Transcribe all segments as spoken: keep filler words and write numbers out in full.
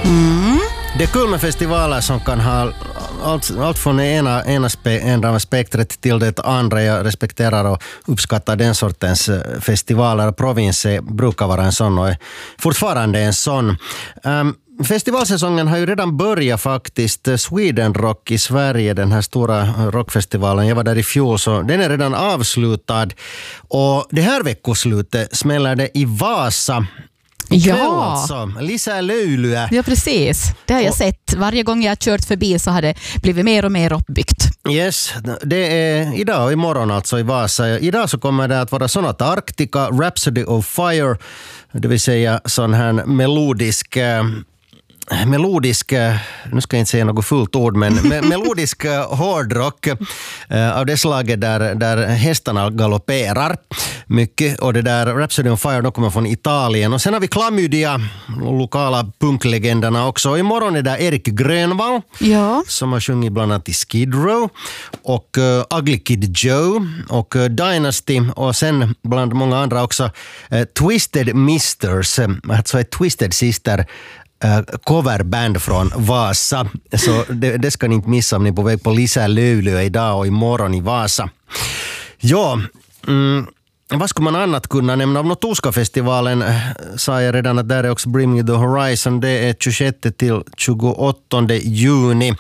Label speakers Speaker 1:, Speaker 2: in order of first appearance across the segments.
Speaker 1: Mm.
Speaker 2: Det är kul med festivaler som kan ha allt, allt från det ena, ena spe, ena spektret till det andra. Jag respekterar och uppskattar den sortens festivaler. Province brukar vara en sån och är fortfarande en sån. Um, Festivalsäsongen har ju redan börjat faktiskt. Sweden Rock i Sverige, den här stora rockfestivalen. Jag var där i fjol, så den är redan avslutad. Och det här veckoslutet smäller det i Vasa.
Speaker 1: Ja.
Speaker 2: Alltså. Lisää löylyä.
Speaker 1: Ja, precis. Det har jag
Speaker 2: och,
Speaker 1: sett. Varje gång jag har kört förbi så har det blivit mer och mer uppbyggt.
Speaker 2: Yes, det är idag och imorgon alltså i Vasa. Idag så kommer det att vara Sonata Arctica, Rhapsody of Fire, det vill säga sån här melodisk... melodisk, nu ska jag inte säga något fullt ord, men melodisk hårdrock eh, av det slaget där, där hästarna galopperar mycket. Och det där Rhapsody on Fire, de kommer från Italien. Och sen har vi Klamydia, lokala punklegenderna också. Och imorgon är där Erik Grönvall,
Speaker 1: ja,
Speaker 2: som har sjungit bland annat i Skid Row, och uh, Ugly Kid Joe och uh, Dynasty, och sen bland många andra också uh, Twisted Misters, alltså ett Twisted Sister coverband från Vasa. Så det, det ska ni inte missa om ni är på väg på Lisää löylyä idag och imorgon i Vasa. Ja, mm, vad skulle man annat kunna nämna? Av Notuska-festivalen sa jag redan att där är också Bring Me The Horizon. Det är tjugosjätte till tjugoåttonde juni.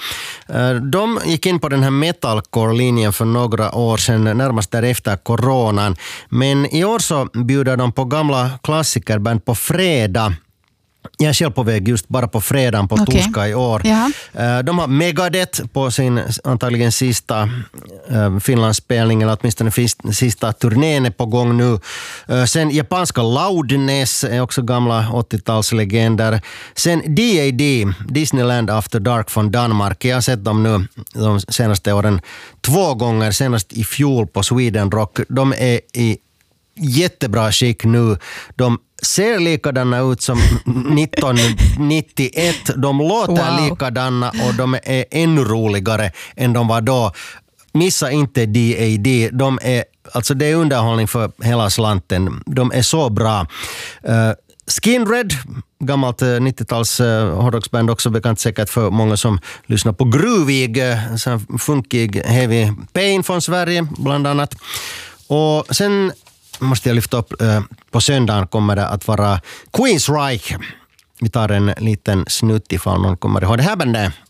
Speaker 2: De gick in på den här metalcore-linjen för några år sedan, närmast därefter coronan. Men i år så bjuder de på gamla klassikerband på fredag. Jag är själv på väg just bara på fredagen på
Speaker 1: okay.
Speaker 2: torsdag i år.
Speaker 1: Ja.
Speaker 2: De har Megadeth på sin antagligen sista Finlandsspelning, eller åtminstone sista turnén på gång nu. Sen japanska Loudness är också gamla åttiotalslegender. Sen D A D, Disneyland After Dark från Danmark. Jag har sett dem nu de senaste åren två gånger, senast i fjol på Sweden Rock. De är i jättebra skick nu. De ser likadana ut som nittonhundranittioett. De låter wow. likadana och de är ännu roligare än de var då. Missa inte D A D. De är, alltså det är underhållning för hela slanten. De är så bra. Uh, Skinred, gammalt nittio-tals uh, hårdrocksband, också bekant säkert för många som lyssnar på gruvig, uh, funkig heavy pain från Sverige bland annat. Och sen måste jag lyfta upp, eh, på söndagen kommer det att vara Queensryche. Vi tar en liten snutt ifall någon kommer ihåg det här bandet.